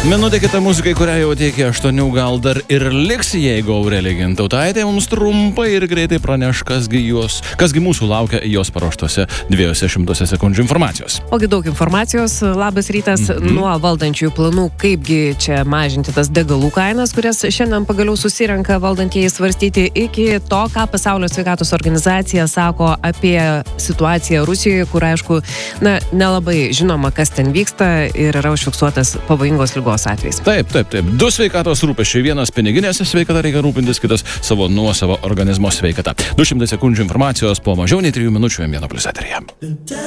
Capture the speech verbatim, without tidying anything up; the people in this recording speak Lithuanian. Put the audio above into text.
Minutė kita muzikai, kurią jau tiekė aštuonių, gal dar ir liks, jeigu Aurelija Gintautaitė mums trumpai ir greitai praneš, kasgi, jos, kasgi mūsų laukia jos paruoštose dviejose šimtose sekundžių informacijos. Ogi daug informacijos. Labas rytas. Mm-hmm. Nuo valdančiųjų planų, kaipgi čia mažinti tas degalų kainas, kurias šiandien pagaliau susirenka valdantieji svarstyti, iki to, ką Pasaulio sveikatos organizacija sako apie situaciją Rusijoje, kur, aišku, na, nelabai žinoma, kas ten vyksta ir yra užfiksuotas pavojingos ligos atvejais. Taip, taip, taip. Du sveikatos rūpesčiai. Vienas piniginės sveikata reikia rūpintis, kitas savo nuosavo organizmo sveikata. du šimtai sekundžių informacijos po mažiau nei trijų minučių M vieno plius eteryje.